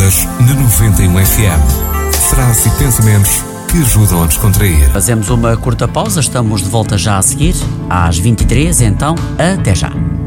horas na 91 FM. Frases e pensamentos que ajudam a descontrair. Fazemos uma curta pausa, estamos de volta já a seguir, às 23, então, até já.